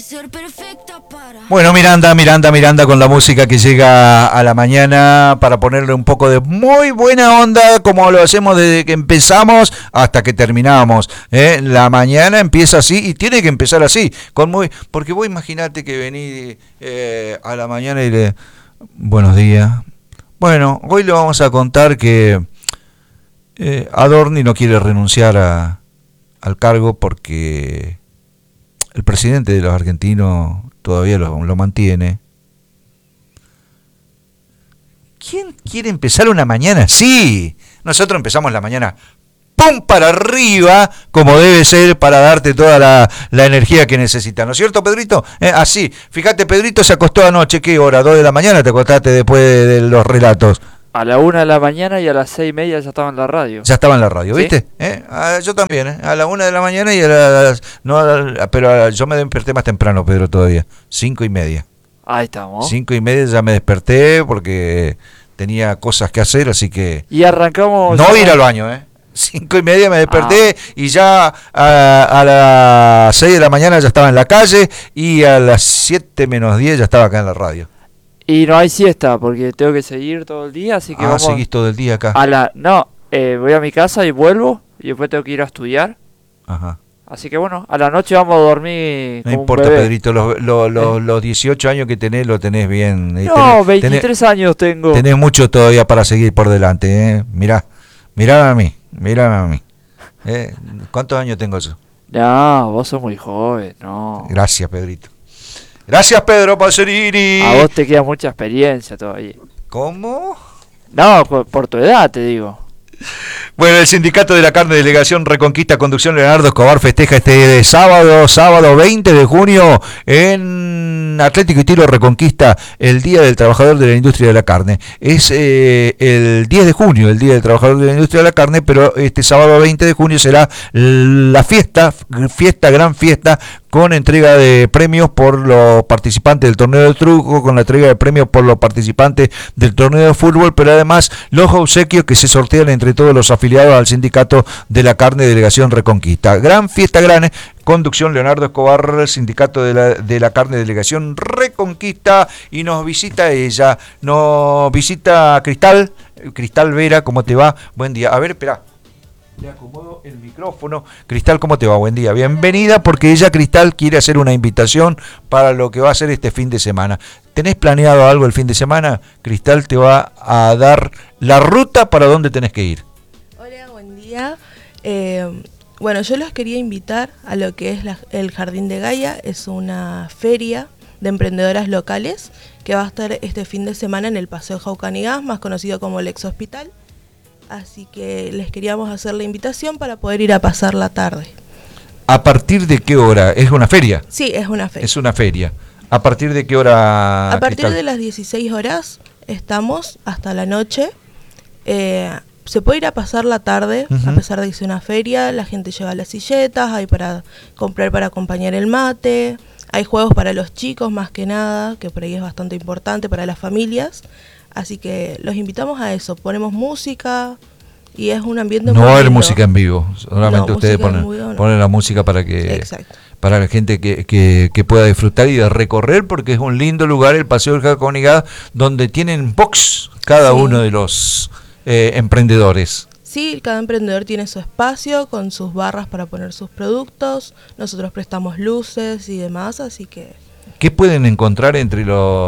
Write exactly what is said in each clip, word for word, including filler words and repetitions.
ser perfecta para... Bueno, Miranda, Miranda, Miranda con la música que llega a la mañana para ponerle un poco de muy buena onda, como lo hacemos desde que empezamos hasta que terminamos. ¿eh? La mañana empieza así y tiene que empezar así, con muy, porque vos imaginate que venís eh, a la mañana y le... Buenos días. Bueno, hoy le vamos a contar que eh, Adorni no quiere renunciar a, al cargo porque... El presidente de los argentinos todavía lo, lo mantiene. ¿Quién quiere empezar una mañana así? Nosotros empezamos la mañana ¡pum! Para arriba, como debe ser, para darte toda la, la energía que necesitas. ¿No es cierto, Pedrito? ¿Eh? Así. Fíjate, Pedrito se acostó anoche, ¿qué hora? ¿Dos de la mañana te acostaste después de, de los relatos? A la una de la mañana y a las seis y media ya estaba en la radio. Ya estaba en la radio, ¿Sí? ¿viste? ¿Eh? Ah, yo también, ¿eh? A la una de la mañana y a las... No, a la, pero a, yo me desperté más temprano, Pedro, todavía. Cinco y media. Ahí estamos. Cinco y media ya me desperté porque tenía cosas que hacer, así que... Y arrancamos... No ir al baño, ¿eh? Cinco y media me desperté ah. y ya a, a las seis de la mañana ya estaba en la calle y a las siete menos diez ya estaba acá en la radio. Y no hay siesta porque tengo que seguir todo el día, así que ah, vamos... seguís todo el día acá. A la... No, eh, voy a mi casa y vuelvo y después tengo que ir a estudiar. Ajá. Así que bueno, a la noche vamos a dormir. No importa, Pedrito, los, los, los, ¿Eh? los dieciocho años que tenés lo tenés bien. No, tenés, veintitrés tenés, años tengo. Tenés mucho todavía para seguir por delante, ¿eh? Mirá, mirá a mí, mirá a mí. ¿Eh? ¿Cuántos años tengo yo? No, vos sos muy joven, no. Gracias, Pedrito. Gracias, Pedro Pacerini. A vos te queda mucha experiencia todavía. ¿Cómo? No, por, por tu edad te digo. Bueno, el Sindicato de la Carne Delegación Reconquista Conducción Leonardo Escobar festeja este sábado, sábado veinte de junio en Atlético y Tiro Reconquista, el Día del Trabajador de la Industria de la Carne. Es eh, el diez de junio, el Día del Trabajador de la Industria de la Carne, pero este sábado veinte de junio será la fiesta, fiesta, gran fiesta, con entrega de premios por los participantes del torneo de truco, con la entrega de premios por los participantes del torneo de fútbol, pero además los obsequios que se sortean entre todos los afiliados al Sindicato de la Carne Delegación Reconquista. Gran fiesta, gran conducción Leonardo Escobar, Sindicato de la, de la Carne Delegación Reconquista, y nos visita ella, nos visita Cristal, Cristal Vera, ¿cómo te va? Buen día. A ver, espera. Le acomodo el micrófono. Cristal, ¿cómo te va? Buen día. Bienvenida, porque ella, Cristal, quiere hacer una invitación para lo que va a ser este fin de semana. ¿Tenés planeado algo el fin de semana? Cristal te va a dar la ruta para dónde tenés que ir. Hola, buen día. Eh, bueno, yo los quería invitar a lo que es la, el Jardín de Gaia. Es una feria de emprendedoras locales que va a estar este fin de semana en el Paseo Jaucanigás, más conocido como el Ex Hospital. Así que les queríamos hacer la invitación para poder ir a pasar la tarde. ¿A partir de qué hora? ¿Es una feria? Sí, es una feria. Es una feria. ¿A partir de qué hora? A partir Cristal? de las dieciséis horas estamos hasta la noche. Eh, se puede ir a pasar la tarde, uh-huh. a pesar de que es una feria. La gente lleva las silletas, hay para comprar para acompañar el mate. Hay juegos para los chicos más que nada, que por ahí es bastante importante para las familias. Así que los invitamos a eso, ponemos música y es un ambiente no muy va a haber lindo. música en vivo, solamente no, ustedes ponen, vivo, no. ponen la música para que Exacto. para la gente que, que, que pueda disfrutar y de recorrer, porque es un lindo lugar el Paseo del Jaucanigás, donde tienen box cada sí. uno de los eh, emprendedores. Sí, cada emprendedor tiene su espacio con sus barras para poner sus productos, nosotros prestamos luces y demás, así que... ¿Qué pueden encontrar entre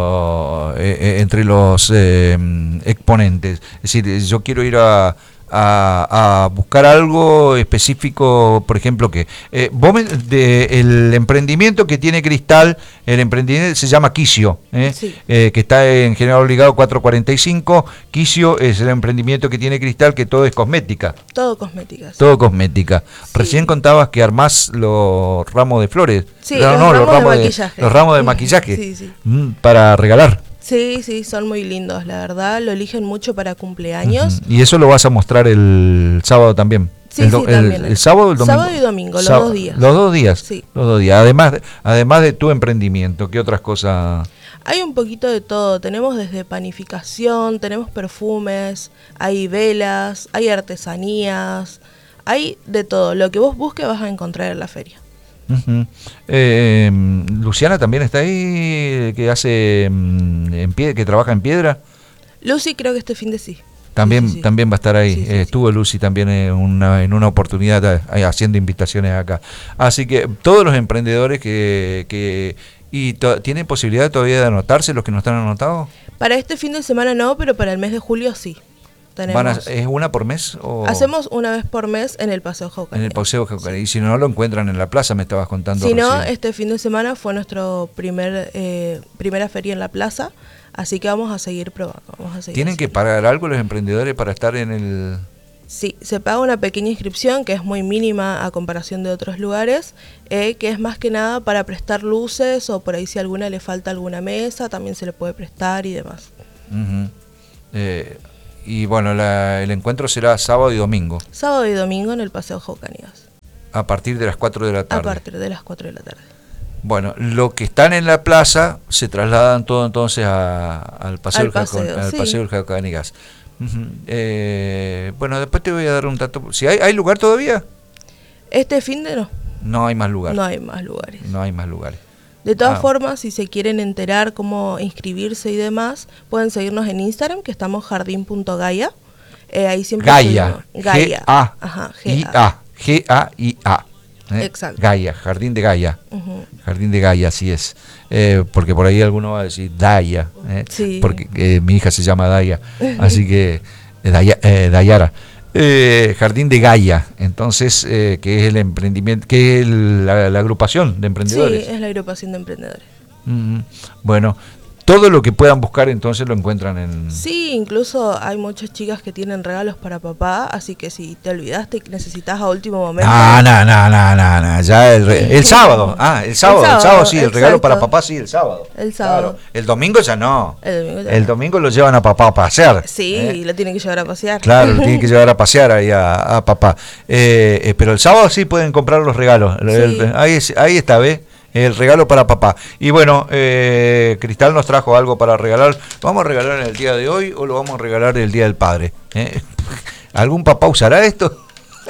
los eh, entre los eh, exponentes? Es decir, yo quiero ir a, a, a buscar algo específico, por ejemplo, que eh, vos me, de, el emprendimiento que tiene Cristal, el emprendimiento se llama Quisio, ¿eh? Sí. Eh, que está en General Obligado cuatrocientos cuarenta y cinco. Quisio es el emprendimiento que tiene Cristal, que todo es cosmética. Todo cosmética. Sí. Todo cosmética. Sí. Recién contabas que armás los ramos de flores. Sí, no, los, no, ramos los ramos de de maquillaje. Los ramos de maquillaje. Sí, sí. Para regalar. Sí, sí, son muy lindos, la verdad, lo eligen mucho para cumpleaños. Uh-huh. Y eso lo vas a mostrar el sábado también. Sí, el, sí, el, también. El, el sábado, el domingo. Sábado y domingo, los Sá- dos días. Los dos días. Sí. Los dos días. Además, de, además de tu emprendimiento, ¿qué otras cosas? Hay un poquito de todo. Tenemos desde panificación, tenemos perfumes, hay velas, hay artesanías, hay de todo. Lo que vos busques vas a encontrar en la feria. Uh-huh. eh, Luciana también está ahí, que hace en pie, que trabaja en piedra. Lucy creo que este fin de sí. También, sí, sí. también va a estar ahí. Sí, sí, eh, estuvo sí. Lucy también en una, en una oportunidad eh, haciendo invitaciones acá. Así que todos los emprendedores que, que y to, tienen posibilidad todavía de anotarse, los que no están anotados. Para este fin de semana no, pero para el mes de julio sí. Tenemos. Van a, ¿Es una por mes? O hacemos una vez por mes en el Paseo Jaucanigas. En el Paseo Jaucanigas. Sí. Y si no lo encuentran en la plaza, me estabas contando. Si no, recién. este fin de semana fue nuestro primer eh, primera feria en la plaza, así que vamos a seguir probando. Vamos a seguir ¿Tienen que haciendo. pagar algo los emprendedores para estar en el...? Sí, se paga una pequeña inscripción que es muy mínima a comparación de otros lugares, eh, que es más que nada para prestar luces o por ahí si a alguna le falta alguna mesa, también se le puede prestar y demás. Uh-huh. eh, y bueno, la, el encuentro será sábado y domingo. Sábado y domingo en el Paseo Jaucanigas. A partir de las cuatro de la tarde. A partir de las cuatro de la tarde. Bueno, los que están en la plaza se trasladan todo entonces a, al Paseo, al del, paseo, Jaucanigas, al sí. paseo del Jaucanigas. Uh-huh. eh, bueno, después te voy a dar un dato. ¿Si hay, hay lugar todavía? Este fin de no. No hay más lugar. No hay más lugares. No hay más lugares. De todas ah. formas, si se quieren enterar cómo inscribirse y demás, pueden seguirnos en Instagram, que estamos jardín punto gaia. Eh, ahí siempre Gaia. Gaia. G A Ajá, I A. G A I A. ¿eh? Exacto. Gaia, Jardín de Gaia. Uh-huh. Jardín de Gaia, así es. Eh, porque por ahí alguno va a decir Daya. ¿eh? Sí. Porque eh, mi hija se llama Daya. Así que, eh, Daya, eh, Dayara. Eh, Jardín de Gaia, entonces, eh, que es el emprendimiento, que es el, la, la agrupación de emprendedores. Sí, es la agrupación de emprendedores. Mm-hmm. Bueno, todo lo que puedan buscar entonces lo encuentran en... Sí, incluso hay muchas chicas que tienen regalos para papá, así que si te olvidaste y necesitas a último momento... No, no, no, no, no, no, ya el, re... el sábado, ah, el sábado, el sábado, el sábado sí, el exacto. regalo para papá sí, el sábado. El sábado. Claro. El domingo ya no. El domingo, ya el no. domingo lo llevan a papá a pasear. Sí, ¿eh? lo tienen que llevar a pasear. Claro, lo tienen que llevar a pasear ahí a, a papá. Eh, eh, pero el sábado sí pueden comprar los regalos. Sí. El, ahí, ahí está, ¿ves? El regalo para papá. Y bueno, eh, Cristal nos trajo algo para regalar. ¿Vamos a regalar en el día de hoy o lo vamos a regalar el día del padre? ¿Eh? ¿Algún papá usará esto?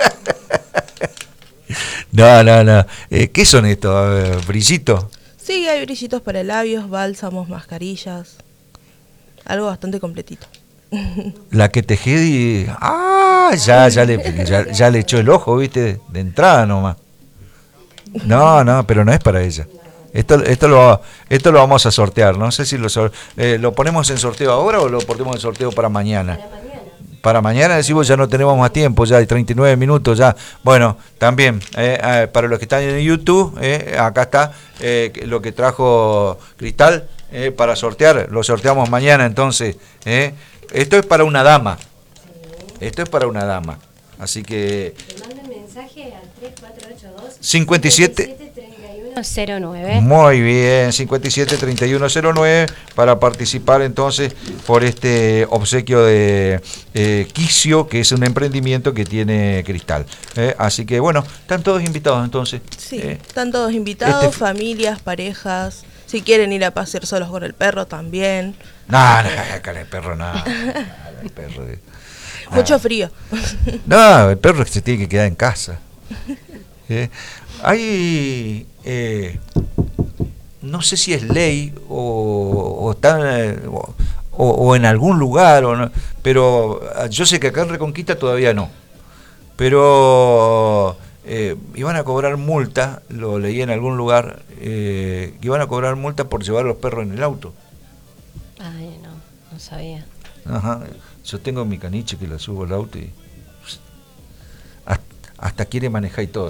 no, no, no. Eh, ¿Qué son estos? Eh, ¿Brillitos? Sí, hay brillitos para labios, bálsamos, mascarillas. Algo bastante completito. La que Tejedi... Ah, ya, ya, le, ya, ya le echó el ojo, ¿viste? De entrada nomás. No, no, pero no es para ella. Esto, esto, lo, esto lo vamos a sortear. No sé si lo, eh, lo ponemos en sorteo ahora o lo ponemos en sorteo para mañana. Para mañana. Para mañana decimos ya no tenemos más tiempo, ya hay treinta y nueve minutos ya. Bueno, también, eh, eh, para los que están en YouTube, eh, acá está eh, lo que trajo Cristal eh, para sortear. Lo sorteamos mañana entonces. Eh. Esto es para una dama. Esto es para una dama. Así que... mensaje al tres cuatro ocho dos cincuenta y siete treinta y uno cero nueve. Muy bien, cincuenta y siete treinta y uno cero nueve para participar entonces por este obsequio de eh, Quicio, que es un emprendimiento que tiene Cristal. Eh, así que bueno, están todos invitados entonces. Sí, eh, están todos invitados, este... familias, parejas. Si quieren ir a pasear solos con el perro también. No, no, con el perro no. El perro de... Mucho frío. No, el perro se tiene que quedar en casa. ¿Eh? Hay, eh, no sé si es ley o, o, está, o, o en algún lugar, o no, pero yo sé que acá en Reconquista todavía no. Pero eh, iban a cobrar multa, lo leí en algún lugar, eh, que iban a cobrar multa por llevar a los perros en el auto. Ay, no, no sabía. Ajá. Yo tengo mi caniche que la subo al auto y hasta, hasta quiere manejar y todo.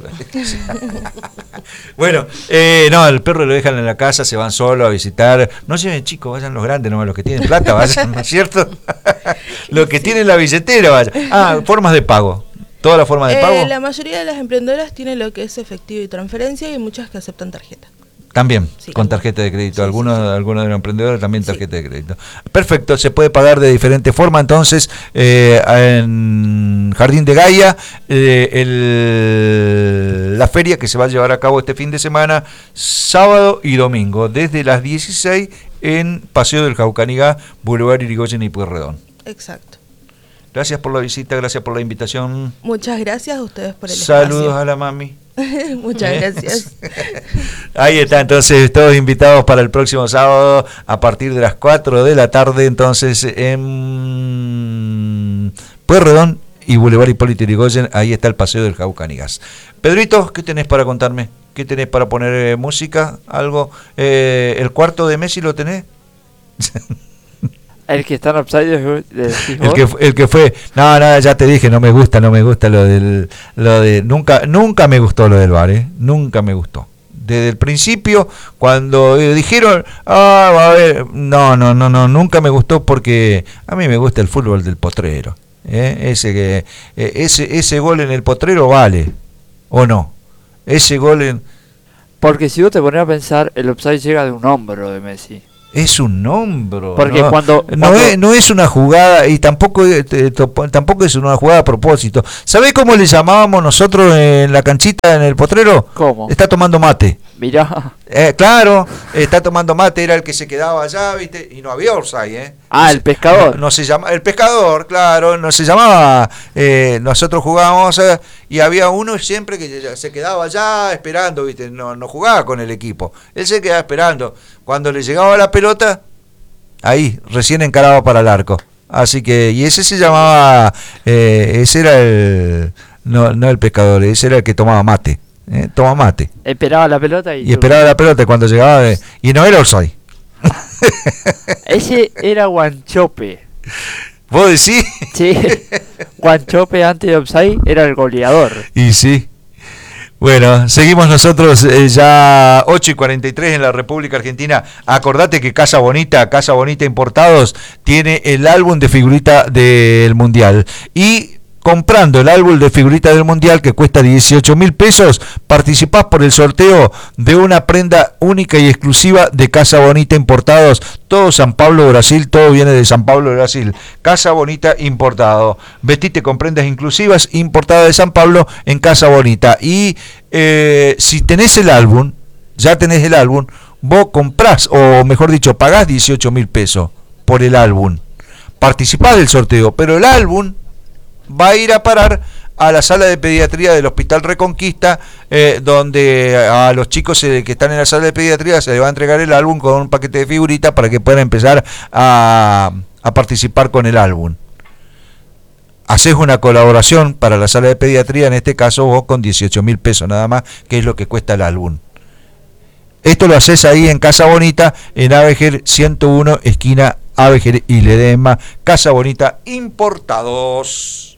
Bueno, eh, no, el perro lo dejan en la casa, se van solos a visitar. No lleven chicos, vayan los grandes, no los que tienen plata, vayan, ¿no es cierto? Los que tienen la billetera, vayan. Ah, formas de pago. ¿Todas las formas de eh, pago? La mayoría de las emprendedoras tienen lo que es efectivo y transferencia y muchas que aceptan tarjeta. También, sí, con tarjeta de crédito. Sí, algunos, sí, sí. algunos de los emprendedores también tarjeta sí. de crédito. Perfecto, se puede pagar de diferente forma. Entonces, eh, en Jardín de Gaia, eh, el, la feria que se va a llevar a cabo este fin de semana, sábado y domingo, desde las dieciséis en Paseo del Jaucanigas, Boulevard Irigoyen y Pueyrredón. Exacto. Gracias por la visita, gracias por la invitación. Muchas gracias a ustedes por el Saludos espacio. a la mami. Muchas ¿Eh? gracias. Ahí está, entonces todos invitados para el próximo sábado a partir de las cuatro de la tarde, entonces en Pueyrredón y Boulevard Hipólito Yrigoyen, ahí está el Paseo del Jaucanigas. Pedrito, ¿qué tenés para contarme? ¿Qué tenés para poner eh, música? ¿Algo? Eh, ¿El cuarto de Messi lo tenés? El que está en Upside, el que el que fue, no, no, ya te dije, no me gusta, no me gusta lo del, lo de, nunca, nunca me gustó lo del V A R, ¿eh? Nunca me gustó. Desde el principio, cuando eh, dijeron, ah, va a ver, no, no, no, no, nunca me gustó porque a mí me gusta el fútbol del potrero, ¿eh? Ese que, eh, ese, ese gol en el potrero vale, ¿o no? Ese gol en, porque si vos te pones a pensar, el Upside llega de un hombro de Messi. es un hombro. Porque no, cuando, no, cuando... Es, no es una jugada y tampoco, eh, tampoco es una jugada a propósito. ¿Sabés cómo le llamábamos nosotros en la canchita, en el potrero? ¿Cómo? Está tomando mate. Mirá. Eh, claro, está tomando mate, era el que se quedaba allá, ¿viste? Y no había offside, ¿eh? Ah, no el se, pescador. No, no se llama, el pescador, claro, no se llamaba, eh, nosotros jugábamos eh, y había uno siempre que se quedaba allá esperando, ¿viste? No, no jugaba con el equipo, él se quedaba esperando. Cuando le llegaba la pelota, ahí, recién encaraba para el arco. Así que, y ese se llamaba, eh, ese era el, no, no el pescador, ese era el que tomaba mate. Eh, toma mate. Esperaba la pelota y... Y esperaba la pelota cuando llegaba de, y no era offside. Ese era Guanchope. ¿Vos decís? Sí. Guanchope antes de Upside era el goleador. Y sí. Bueno, seguimos nosotros eh, ya ocho y cuarenta y tres en la República Argentina. Acordate que Casa Bonita, Casa Bonita Importados, tiene el álbum de figurita del Mundial. Y comprando el álbum de figurita del Mundial, que cuesta dieciocho mil pesos, participás por el sorteo de una prenda única y exclusiva de Casa Bonita Importados. Todo San Pablo, Brasil, todo viene de San Pablo, Brasil. Casa Bonita Importado. Vestite con prendas inclusivas importadas de San Pablo en Casa Bonita. Y eh, si tenés el álbum, ya tenés el álbum, vos comprás, o mejor dicho, pagás dieciocho mil pesos por el álbum. Participás del sorteo, pero el álbum va a ir a parar a la sala de pediatría del Hospital Reconquista, eh, donde a los chicos eh, que están en la sala de pediatría se les va a entregar el álbum con un paquete de figuritas para que puedan empezar a, a participar con el álbum. Haces una colaboración para la sala de pediatría, en este caso vos con dieciocho mil pesos nada más, que es lo que cuesta el álbum. Esto lo haces ahí en Casa Bonita, en Avejer ciento uno, esquina Avejer y Ledesma. Casa Bonita Importados.